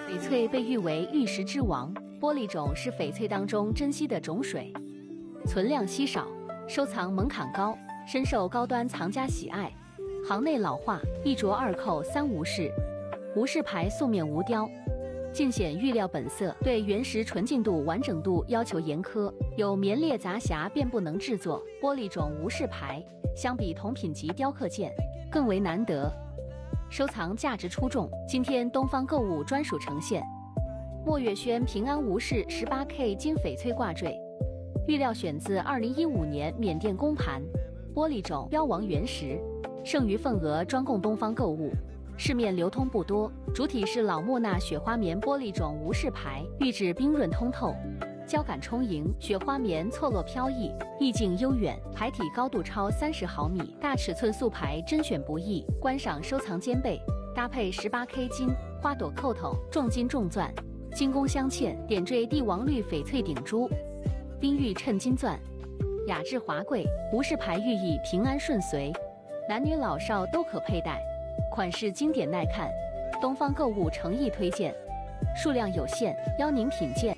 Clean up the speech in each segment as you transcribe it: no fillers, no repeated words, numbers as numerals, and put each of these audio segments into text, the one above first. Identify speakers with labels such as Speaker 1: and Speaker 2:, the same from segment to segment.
Speaker 1: 翡翠被誉为玉石之王，玻璃种是翡翠当中珍稀的种水，存量稀少，收藏门槛高，深受高端藏家喜爱。行内老话，一镯二扣三无事，无事牌素面无雕，尽显玉料本色，对原石纯净度、完整度要求严苛，有绵裂杂瑕便不能制作。玻璃种无事牌，相比同品级雕刻件更为难得，收藏价值出众。今天东方购物专属呈现墨月轩平安无事 18K 金翡翠挂坠，玉料选自2015年缅甸公盘，玻璃种标王原石，剩余份额专供东方购物，市面流通不多。主体是老莫纳雪花棉玻璃种无事牌，玉质冰润通透，胶感充盈，雪花棉错落飘逸，意境悠远，牌体高度超30毫米，大尺寸素牌甄选不易，观赏收藏兼备。搭配 18K 金花朵扣头，重金重钻，金工镶嵌，点缀帝王绿翡翠顶珠，冰玉衬金钻，雅致华贵。无事牌寓意平安顺遂，男女老少都可佩戴，款式经典耐看。东方购物诚意推荐，数量有限，邀您品鉴。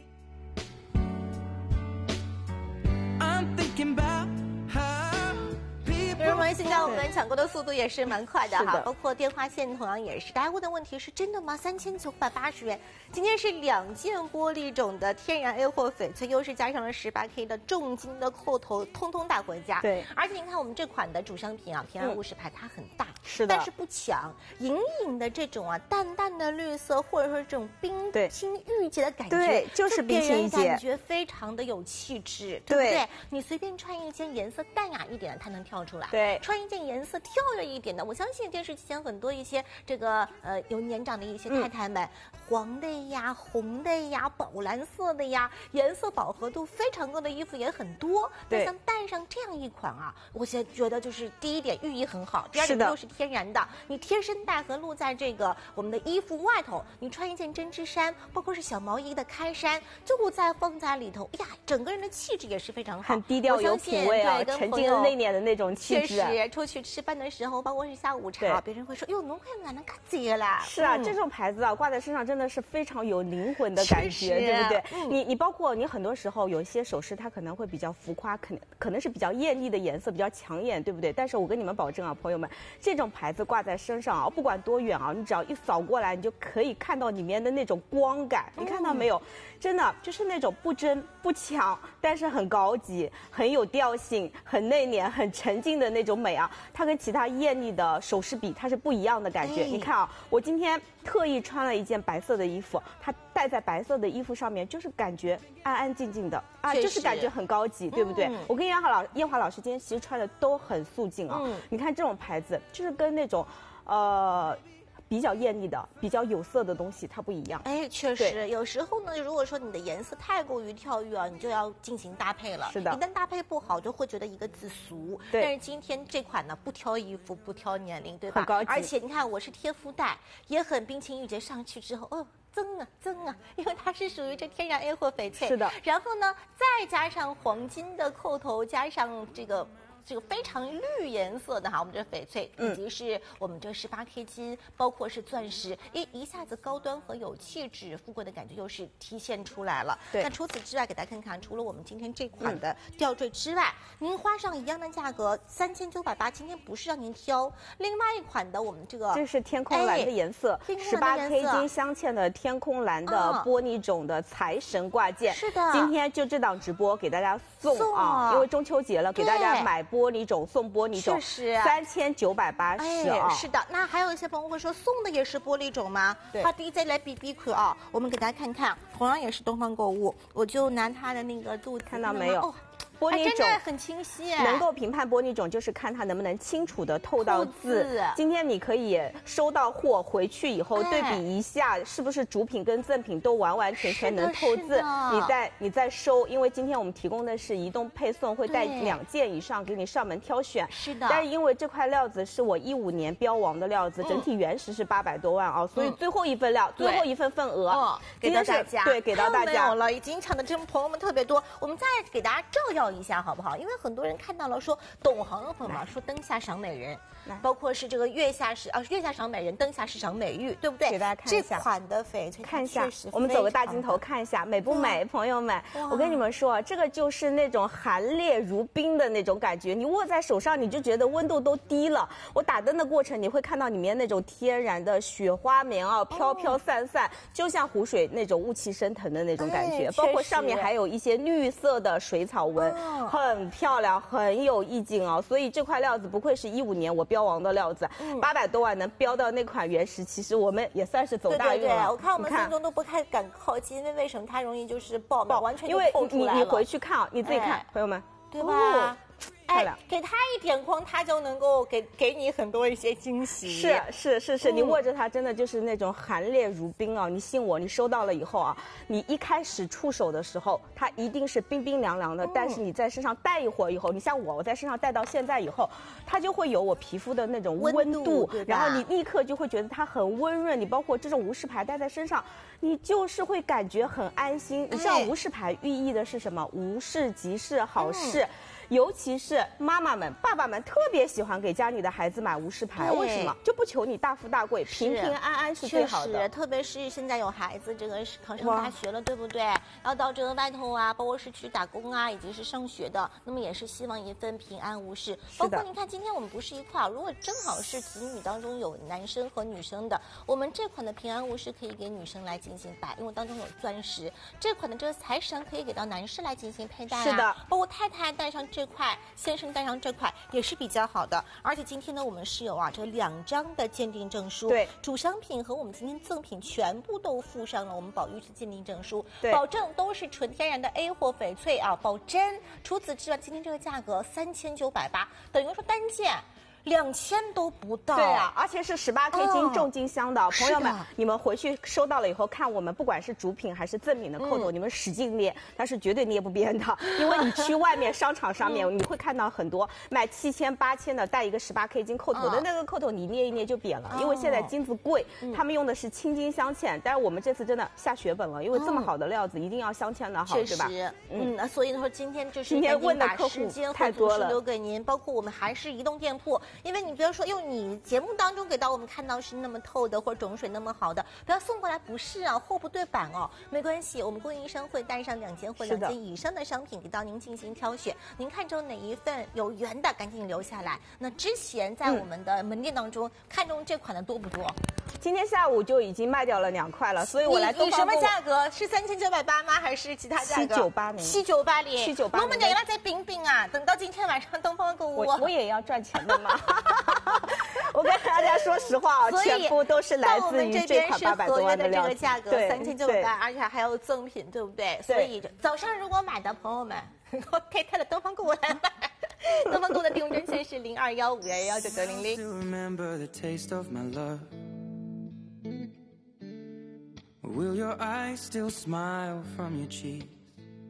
Speaker 2: 现在我们抢购的速度也是蛮快的哈，包括电话线同样也是。大家问的问题是真的吗？3980元，今天是2件玻璃种的天然 A 货翡翠，又是加上了18K 的重金的扣头，通通带回家。对，而且您看我们这款的主商品啊，平安无事牌它很大，是的，但是不强，隐隐的这种啊淡淡的绿色，或者说这种冰清玉洁的感觉，对，就是冰清玉洁，感觉非常的有气质，对不对？你随便穿一件颜色淡雅一点的，它能跳出来。对。穿一件颜色跳跃一点的，我相信电视机前很多一些这个有年长的一些太太们，黄的呀、红的呀、宝蓝色的呀，颜色饱和度非常高的衣服也很多。对，像带上这样一款啊，我现在觉得就是第一点寓意很好，第二点又是天然的，你贴身戴和露在这个我们的衣服外头，你穿一件针织衫，包括是小毛衣的开衫，就再放在里头，呀，整个人的气质也是非常好，很低调有品味啊，沉静内敛的那种气质。出去吃饭的时候，包括是下午茶，别人会说：“哟，侬快哪能看这啦？”是啊，这种牌子啊，挂在身上真的是非常有灵魂的感觉，对不对？你包括你很多时候有一些首饰，它可能会比较浮夸，可能是比较艳丽的颜色，比较抢眼，对不对？但是我跟你们保证啊，朋友们，这种牌子挂在身上啊，不管多远啊，你只要一扫过来，你就可以看到里面的那种光感。你看到没有？真的就是那种不争不抢，但是很高级、很有调性、很内敛、很沉静的那种美啊。它跟其他艳丽的首饰比，它是不一样的感觉。你看啊，我今天特意穿了一件白色的衣服，它戴在白色的衣服上面，就是感觉安安静静的啊，就是感觉很高级，对不对？我跟燕华老师今天其实穿的都很素净啊。你看这种牌子，就是跟那种比较艳丽的、比较有色的东西，它不一样。哎，确实，有时候呢，如果说你的颜色太过于跳跃啊，你就要进行搭配了。是的，一旦搭配不好，就会觉得一个字俗。对。但是今天这款呢，不挑衣服，不挑年龄，对吧？很高级。而且你看，我是贴肤带，也很冰清玉洁，上去之后，哦。增啊，因为它是属于这天然 A 货翡翠。是的。然后呢，再加上黄金的扣头，加上这个非常绿颜色的哈，我们这翡翠，以及是我们这18K 金，包括是钻石，一下子高端和有气质、富贵的感觉又是体现出来了。对。那除此之外，给大家看看，除了我们今天这款的吊坠之外，您花上一样的价格3980，今天不是让您挑，另外一款的我们这是天空蓝的颜色，18K 金镶嵌的天空蓝的玻璃种的财神挂件。是的。今天就这档直播给大家送啊，因为中秋节了，给大家买玻璃种送玻璃种，是3980啊。是的，那还有一些朋友会说，送的也是玻璃种吗？对。好，第一再来比比款啊，我们给大家看看，同样也是东方购物，我就拿它的那个肚子，看到没有？玻璃种真的很清晰，能够评判玻璃种就是看它能不能清楚的透到字。今天你可以收到货回去以后对比一下，是不是主品跟赠品都完完全全能透字。你再收，因为今天我们提供的是移动配送，会带2件以上给你上门挑选。是的。但是因为这块料子是我15年标王的料子，整体原石是800多万啊，所以最后一份料，最后一份份额给到大家。对，给到大家。没有了，已经抢的这朋友们特别多，我们再给大家照耀一下好不好？因为很多人看到了说，懂行的朋友们说灯下赏美人，包括是这个月下赏美人，灯下是赏美玉，对不对？
Speaker 3: 给大家看一下
Speaker 2: 这款的翡翠，
Speaker 3: 看一下，我们走个大镜头看一下，美不美，朋友们？我跟你们说，这个就是那种寒冽如冰的那种感觉，你握在手上，你就觉得温度都低了。我打灯的过程，你会看到里面那种天然的雪花棉袄飘飘散散，就像湖水那种雾气升腾的那种感觉，包括上面还有一些绿色的水草纹，很漂亮，很有意境哦。所以这块料子不愧是15年我标王的料子，800多万能标到那款原石，其实我们也算是走大运了。
Speaker 2: 对，我看我们心中都不太敢靠近，因为为什么它容易就是爆，完全就透出来了。
Speaker 3: 因为你回去看啊，你自己看，朋友们，
Speaker 2: 对吧？
Speaker 3: 漂亮，
Speaker 2: 给它一点光，它就能够给你很多一些惊喜。
Speaker 3: 是，你握着它真的就是那种寒冽如冰啊！你信我，你收到了以后啊，你一开始触手的时候，它一定是冰冰凉凉的，但是你在身上戴一会儿以后，你像我在身上戴到现在以后，它就会有我皮肤的那种温度，然后你立刻就会觉得它很温润。你包括这种无饰牌戴在身上，你就是会感觉很安心。你知道无饰牌寓意的是什么？无事即是好事。尤其是妈妈们、爸爸们特别喜欢给家里的孩子买无饰牌，为什么？就不求你大富大贵，平平安安是最好的。
Speaker 2: 特别是现在有孩子，这个是考上大学了，对不对？要到这个外头啊，包括是去打工啊，以及是上学的，那么也是希望一份平安无事。包括你看，今天我们不是一块，如果正好是子女当中有男生和女生的，我们这款的平安无事可以给女生来进行戴，因为当中有钻石。这款的这个财神可以给到男士来进行佩戴啊，
Speaker 3: 是的，
Speaker 2: 包括太太戴上这块，先生戴上这块也是比较好的。而且今天呢，我们是有这2张的鉴定证书，
Speaker 3: 对，
Speaker 2: 主商品和我们今天赠品全部都附上了我们宝玉石鉴定证书，
Speaker 3: 对，
Speaker 2: 保证都是纯天然的 A 货翡翠啊，保真。除此之外，今天这个价格3980，等于说单件2000都不到。
Speaker 3: 对啊，而且是18K 金重金镶的，朋友们，你们回去收到了以后看我们不管是主品还是赠品的扣头，你们使劲捏，它是绝对捏不边的，因为你去外面商场上面，你会看到很多卖7000、8000的带一个18K 金扣头的那个扣头，你捏一捏就扁了，因为现在金子贵，他们用的是青金镶嵌，但是我们这次真的下血本了，因为这么好的料子一定要镶嵌的好，对吧？
Speaker 2: 所以说今天就是
Speaker 3: 今天问的客户太多了，
Speaker 2: 留给您，包括我们还是移动店铺。因为你比如说，用你节目当中给到我们看到是那么透的或者种水那么好的，不要送过来不是啊，货不对版哦，没关系，我们供应商会带上2件或2件以上的商品给到您进行挑选，您看中哪一份有缘的赶紧留下来。那之前在我们的门店当中看中这款的多不多？
Speaker 3: 今天下午就已经卖掉了2块了，所以我来
Speaker 2: 以什么价格？是3980吗？还是其他价格？7980。我们俩再冰冰啊！等到今天晚上东方购物，
Speaker 3: 我也要赚钱的嘛。我跟大家说实话啊，全部都是来自于这款800多万的料子。
Speaker 2: 这个价格3980，而且还有赠品，对不对？所以早上如果买的朋友们，可以带着东方购物来买。东方购物的订购专线是0215119900。
Speaker 4: Will your eyes still smile from your cheek?